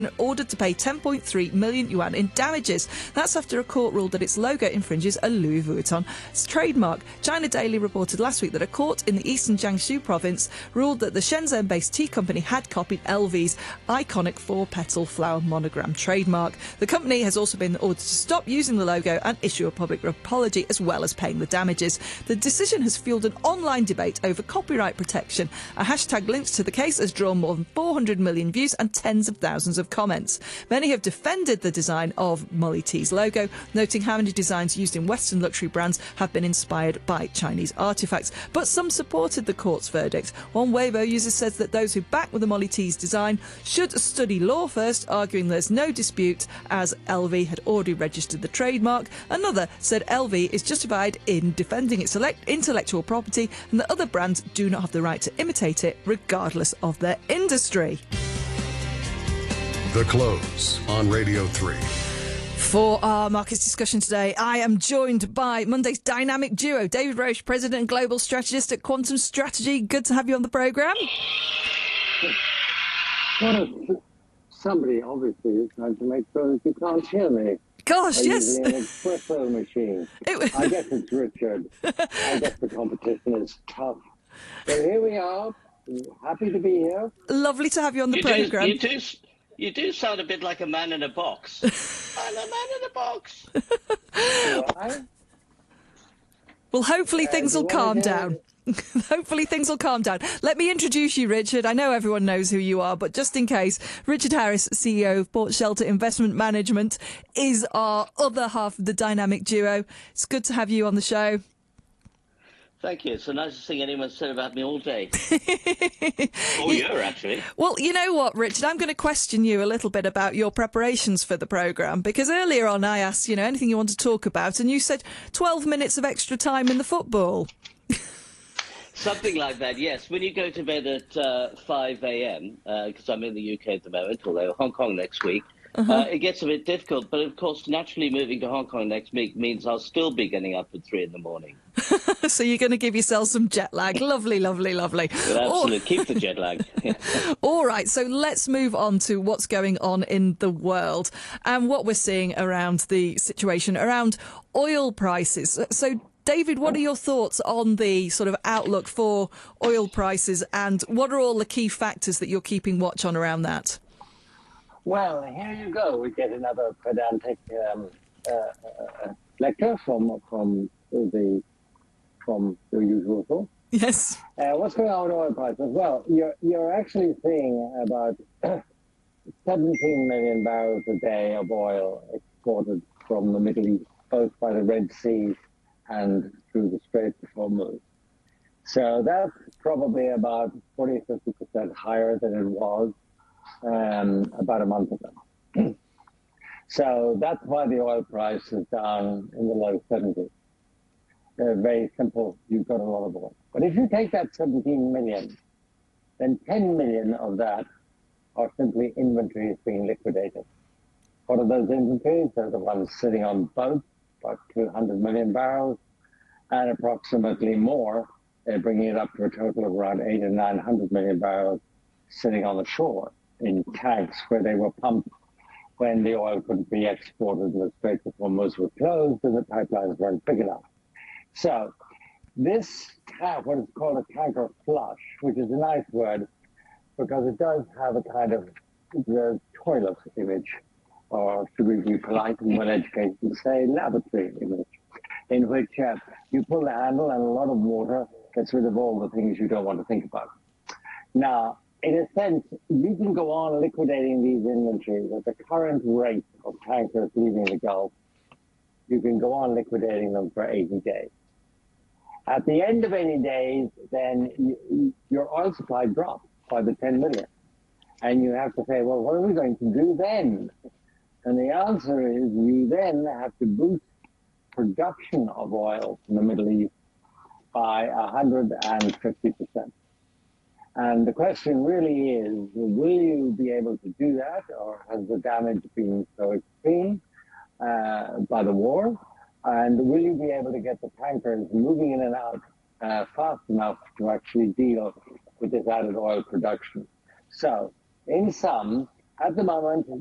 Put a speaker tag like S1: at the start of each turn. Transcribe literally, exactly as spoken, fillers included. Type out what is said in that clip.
S1: ordered to pay ten point three million yuan in damages. That's after a court ruled that its logo infringes a Louis Vuitton trademark. China Daily reported last week that a court in the eastern Jiangsu province ruled that the Shenzhen-based tea company had copied L V's iconic four-petal flower monogram trademark. The company has also been ordered to stop using the logo and issue a public apology, as well as paying the damages. The decision has fueled an online debate over copyright protection. A hashtag linked to the case has drawn more than four hundred million views and tens of thousands of comments. Many have defended the design of Molly Tea's logo, noting how many designs used in Western luxury brands have been inspired by Chinese artefacts. But some supported the court's verdict. One Weibo user says that those who back with the Molly Tea's design should study law first, arguing there's no dispute as L V had already registered the trademark. Another said L V is justified in defending its intellectual property and that other brands do not have the right to imitate it, regardless of their industry.
S2: The Close on Radio three.
S1: For our markets discussion today, I am joined by Monday's dynamic duo, David Roche, President and Global Strategist at Quantum Strategy. Good to have you on the programme.
S3: What a, somebody obviously is trying to make sure that you can't hear me.
S1: Gosh,
S3: I'm
S1: yes.
S3: using an espresso machine. It, I guess it's Richard. I guess the competition is tough. So here we are. Happy to be here.
S1: Lovely to have you on the programme.
S4: You do, you do sound a bit like a man in a box. I'm a man in a box.
S3: Why?
S1: Well, hopefully uh, things will calm down. Hopefully things will calm down. Let me introduce you, Richard. I know everyone knows who you are, but just in case, Richard Harris, C E O of Port Shelter Investment Management, is our other half of the dynamic duo. It's good to have you on the show.
S4: Thank you. It's the nicest thing anyone's said about me all day. All year, actually.
S1: Well, you know what, Richard? I'm going to question you a little bit about your preparations for the programme, because earlier on I asked, you know, anything you want to talk about, and you said twelve minutes of extra time in the football.
S4: Something like that, yes. When you go to bed at uh, five a.m., because uh, I'm in the U K at the moment, although Hong Kong next week, uh-huh. uh, it gets a bit difficult. But, of course, naturally moving to Hong Kong next week means I'll still be getting up at three in the morning.
S1: So you're going to give yourself some jet lag. Lovely, lovely, lovely.
S4: Yeah, absolutely. Oh. Keep the jet lag.
S1: All right. So let's move on to what's going on in the world and what we're seeing around the situation around oil prices. So, David, what are your thoughts on the sort of outlook for oil prices, and what are all the key factors that you're keeping watch on around that?
S3: Well, here you go. We get another pedantic um, uh, uh, lecture from from the from the usual source.
S1: Yes.
S3: Uh, what's going on with oil prices? Well, you're you're actually seeing about seventeen million barrels a day of oil exported from the Middle East, both by the Red Sea and through the Strait of Hormuz. So that's probably about forty to fifty percent higher than it was um, about a month ago. So that's why the oil price is down in the low seventies. Uh, very simple, you've got a lot of oil. But if you take that seventeen million, then ten million of that are simply inventories being liquidated. What are those inventories? They're the ones sitting on boats, about two hundred million barrels, and approximately more, they're bringing it up to a total of around eight or nine hundred million barrels sitting on the shore in tanks where they were pumped when the oil couldn't be exported. The Strait of Hormuz were closed and the pipelines weren't big enough. So this, what is called a tanker flush, which is a nice word because it does have a kind of the toilet image, or should we be polite and well-educated and say lavatory image, in which uh, you pull the handle and a lot of water gets rid of all the things you don't want to think about. Now, in a sense, you can go on liquidating these inventories at the current rate of tankers leaving the Gulf. You can go on liquidating them for eighty days. At the end of eighty days, then you, your oil supply drops by the ten million. And you have to say, well, what are we going to do then? And the answer is you then have to boost production of oil from the Middle East by one hundred fifty percent. And the question really is, will you be able to do that, or has the damage been so extreme uh, by the war? And will you be able to get the tankers moving in and out uh, fast enough to actually deal with this added oil production? So, in sum, at the moment,